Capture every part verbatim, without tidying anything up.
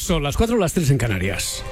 Son las cuatro, las tres en Canarias.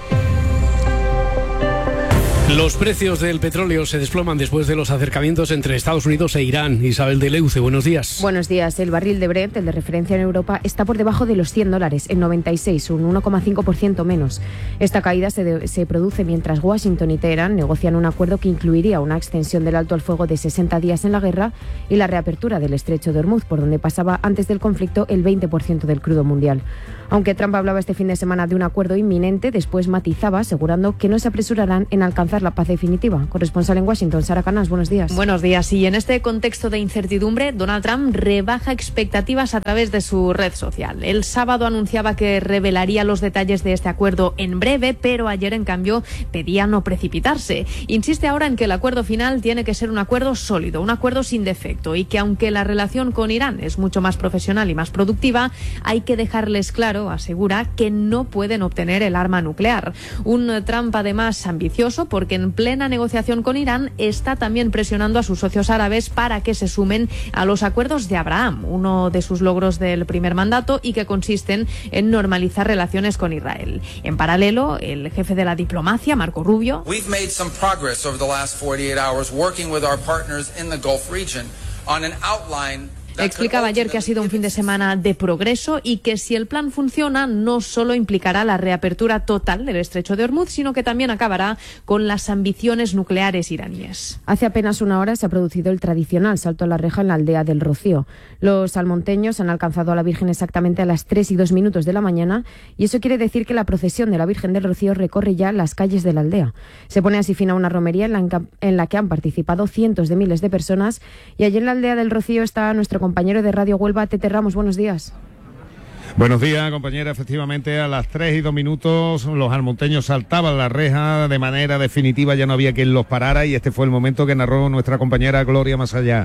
Los precios del petróleo se desploman después de los acercamientos entre Estados Unidos e Irán. Isabel de Leuce, buenos días. Buenos días. El barril de Brent, el de referencia en Europa, está por debajo de los cien dólares, en noventa y seis, un uno coma cinco por ciento menos. Esta caída se, de, se produce mientras Washington y Teherán negocian un acuerdo que incluiría una extensión del alto al fuego de sesenta días en la guerra y la reapertura del estrecho de Hormuz, por donde pasaba antes del conflicto el veinte por ciento del crudo mundial. Aunque Trump hablaba este fin de semana de un acuerdo inminente, después matizaba asegurando que no se apresurarán en alcanzar la paz definitiva. Corresponsal en Washington, Sara Canals, buenos días. Buenos días. Y en este contexto de incertidumbre, Donald Trump rebaja expectativas a través de su red social. El sábado anunciaba que revelaría los detalles de este acuerdo en breve, pero ayer, en cambio, pedía no precipitarse. Insiste ahora en que el acuerdo final tiene que ser un acuerdo sólido, un acuerdo sin defecto, y que aunque la relación con Irán es mucho más profesional y más productiva, hay que dejarles claro, asegura, que no pueden obtener el arma nuclear. Un Trump además ambicioso porque en plena negociación con Irán está también presionando a sus socios árabes para que se sumen a los acuerdos de Abraham, uno de sus logros del primer mandato y que consisten en normalizar relaciones con Israel. En paralelo, el jefe de la diplomacia, Marco Rubio, We've made some progress over the last forty-eight hours working with our partners in the Gulf region on an outline. Explicaba ayer que ha sido un fin de semana de progreso y que si el plan funciona no solo implicará la reapertura total del estrecho de Hormuz, sino que también acabará con las ambiciones nucleares iraníes. Hace apenas una hora se ha producido el tradicional salto a la reja en la aldea del Rocío. Los salmonteños han alcanzado a la Virgen exactamente a las tres y dos minutos de la mañana y eso quiere decir que la procesión de la Virgen del Rocío recorre ya las calles de la aldea. Se pone así fin a una romería en la, en la que han participado cientos de miles de personas y allí en la aldea del Rocío está nuestro compañero de Radio Huelva, Tete Ramos. Buenos días. Buenos días, compañera. Efectivamente, a las tres y dos minutos los almonteños saltaban la reja de manera definitiva, ya no había quien los parara y este fue el momento que narró nuestra compañera Gloria Masallá.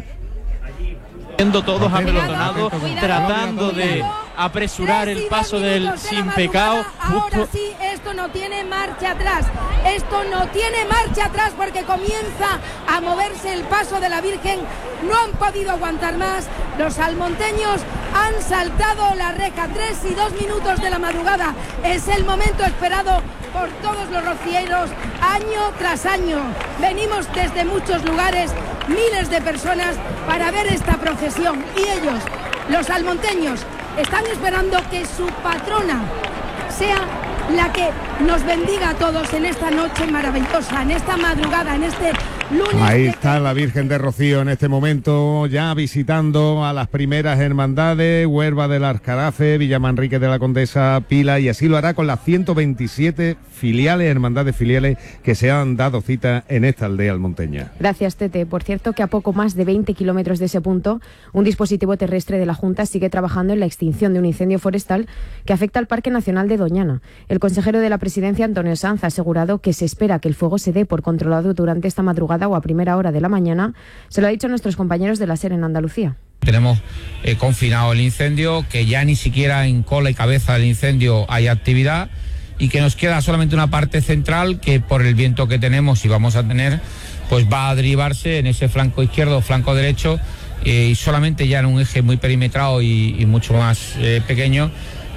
Siendo todos apelotonados, tratando de apresurar el paso del sin pecado. Ahora sí, esto no tiene marcha atrás, esto no tiene marcha atrás porque comienza a moverse el paso de la Virgen, no han podido aguantar más, los almonteños han saltado la reja, tres y dos minutos de la madrugada, es el momento esperado por todos los rocieros, año tras año, venimos desde muchos lugares, miles de personas para ver esta procesión y ellos, los almonteños, están esperando que su patrona sea la que nos bendiga a todos en esta noche maravillosa, en esta madrugada, en este lunes. Ahí está la Virgen de Rocío en este momento, ya visitando a las primeras hermandades, Huerva del Aljarafe, Villamanrique de la Condesa, Pila, y así lo hará con las ciento veintisiete filiales, hermandades filiales que se han dado cita en esta aldea almonteña. Gracias, Tete. Por cierto, que a poco más de veinte kilómetros de ese punto, un dispositivo terrestre de la Junta sigue trabajando en la extinción de un incendio forestal que afecta al Parque Nacional de Doñana. El consejero de la Presidencia, Antonio Sanz, ha asegurado que se espera que el fuego se dé por controlado durante esta madrugada o a primera hora de la mañana. Se lo ha dicho a nuestros compañeros de la SER en Andalucía. Tenemos eh, confinado el incendio, que ya ni siquiera en cola y cabeza del incendio hay actividad y que nos queda solamente una parte central que por el viento que tenemos y vamos a tener, pues va a derivarse en ese flanco izquierdo o flanco derecho eh, y solamente ya en un eje muy perimetrado y, y mucho más eh, pequeño.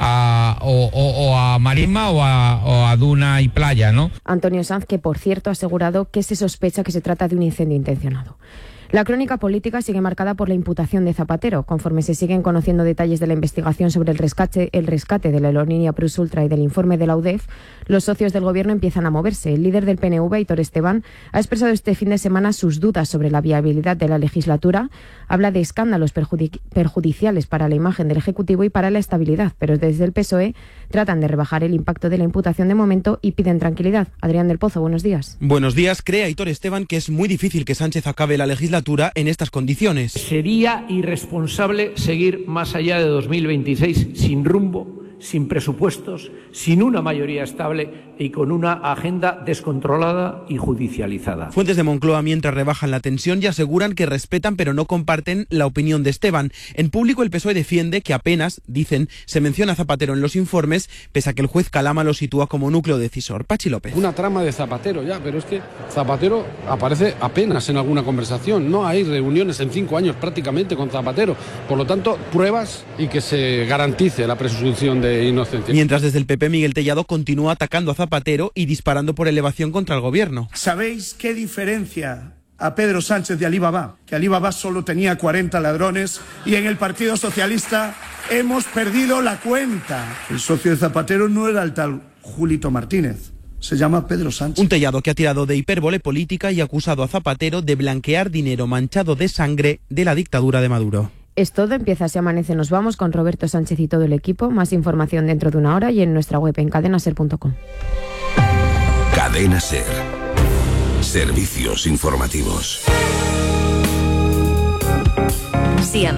A, o, o, o a marisma o a, o a duna y playa, ¿no? Antonio Sanz, que por cierto ha asegurado que se sospecha que se trata de un incendio intencionado. La crónica política sigue marcada por la imputación de Zapatero. Conforme se siguen conociendo detalles de la investigación sobre el rescate, el rescate de la aerolínea Plus Ultra y del informe de la U D E F, los socios del gobierno empiezan a moverse. El líder del P N V, Aitor Esteban, ha expresado este fin de semana sus dudas sobre la viabilidad de la legislatura. Habla de escándalos perjudic- perjudiciales para la imagen del Ejecutivo y para la estabilidad, pero desde el P S O E tratan de rebajar el impacto de la imputación de momento y piden tranquilidad. Adrián del Pozo, buenos días. Buenos días. Cree Aitor Esteban que es muy difícil que Sánchez acabe la legislatura en estas condiciones. Sería irresponsable seguir más allá de dos mil veintiséis sin rumbo, sin presupuestos, sin una mayoría estable y con una agenda descontrolada y judicializada. Fuentes de Moncloa, mientras rebajan la tensión y aseguran que respetan pero no comparten la opinión de Esteban. En público el P S O E defiende que apenas, dicen, se menciona a Zapatero en los informes, pese a que el juez Calama lo sitúa como núcleo decisor. Pachi López. Una trama de Zapatero ya, pero es que Zapatero aparece apenas en alguna conversación. No hay reuniones en cinco años prácticamente con Zapatero. Por lo tanto, pruebas y que se garantice la presunción de de inocencia. Mientras desde el P P Miguel Tellado continúa atacando a Zapatero y disparando por elevación contra el gobierno. ¿Sabéis qué diferencia a Pedro Sánchez de Alibaba? Que Alibaba solo tenía cuarenta ladrones y en el Partido Socialista hemos perdido la cuenta. El socio de Zapatero no era el tal Julito Martínez. Se llama Pedro Sánchez. Un Tellado que ha tirado de hipérbole política y acusado a Zapatero de blanquear dinero manchado de sangre de la dictadura de Maduro. Es todo, empieza Si Amanece Nos Vamos con Roberto Sánchez y todo el equipo. Más información dentro de una hora y en nuestra web en cadena ser punto com. Cadena Ser. Servicios informativos. Si Amanece